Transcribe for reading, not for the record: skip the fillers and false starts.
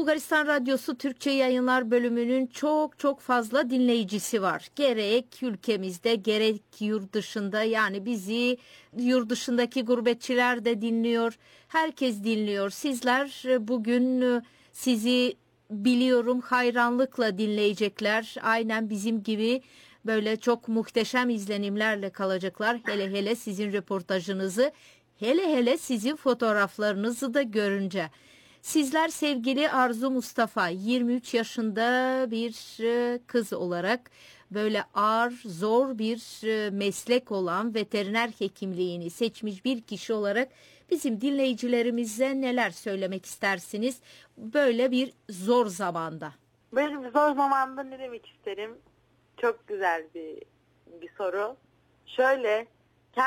Bulgaristan Radyosu Türkçe Yayınlar bölümünün çok fazla dinleyicisi var. Gerek ülkemizde gerek yurt dışında, yani bizi yurt dışındaki gurbetçiler de dinliyor. Herkes dinliyor. Sizler bugün sizi biliyorum hayranlıkla dinleyecekler. Aynen bizim gibi böyle çok muhteşem izlenimlerle kalacaklar. Hele sizin röportajınızı, hele sizin fotoğraflarınızı da görünce. Sizler sevgili Arzu Mustafa, 23 yaşında bir kız olarak böyle ağır, zor bir meslek olan veteriner hekimliğini seçmiş bir kişi olarak bizim dinleyicilerimize neler söylemek istersiniz böyle bir zor zamanda? Böyle bir zor zamanda ne demek isterim? Çok güzel bir soru. Şöyle,